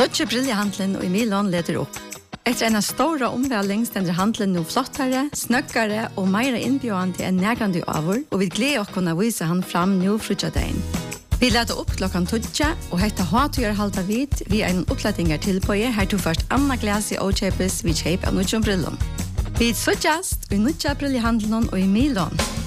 Notje brillehandlen og i Milan leder opp. Etter en stora omvæling stender handlen nå flottere, snøkkere og mer innbjørende enn nærgrande avur, og vi gleder oss kunne vise han fram nå frutjadein. Vi leder opp klokkan 12, og hette hatøyer halda vid, vi en oppladdinger tilbøye, her tog først Anna Glas i Åkjøpes, vi kjøp av Notje brillon. Vi suttjast i Notje brillehandlen og i Milan.